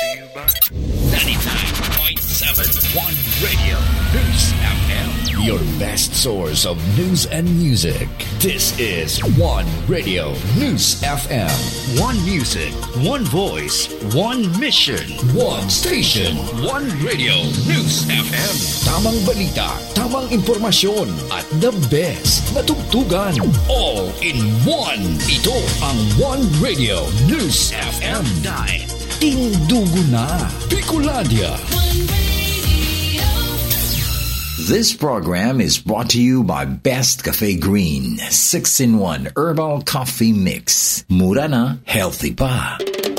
99.7 One Radio News FM. Your best source of news and music. This is One Radio News FM. One music, one voice, one mission, one station, one Radio News FM. Tamang balita, tamang impormasyon, at the best na tugtugan. All in one. Ito ang One Radio News FM. Dahil tindugo na Bicolandia. This program is brought to you by Best Cafe Green 6-in-1 Herbal Coffee Mix. Mura na, healthy pa.